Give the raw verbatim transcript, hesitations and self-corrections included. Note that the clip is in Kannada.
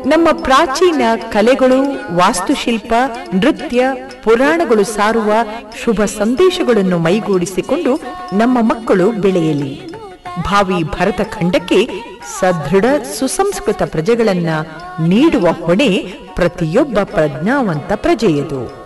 ನಮ್ಮ ಪ್ರಾಚೀನ ಕಲೆಗಳು, ವಾಸ್ತುಶಿಲ್ಪ, ನೃತ್ಯ, ಪುರಾಣಗಳು ಸಾರುವ ಶುಭ ಸಂದೇಶಗಳನ್ನು ಮೈಗೂಡಿಸಿಕೊಂಡು ನಮ್ಮ ಮಕ್ಕಳು ಬೆಳೆಯಲಿ. ಭಾವಿ ಭರತ ಖಂಡಕ್ಕೆ ಸದೃಢ ಸುಸಂಸ್ಕೃತ ಪ್ರಜೆಗಳನ್ನ ನೀಡುವ ಹೊಣೆ ಪ್ರತಿಯೊಬ್ಬ ಪ್ರಜ್ಞಾವಂತ ಪ್ರಜೆಯದು.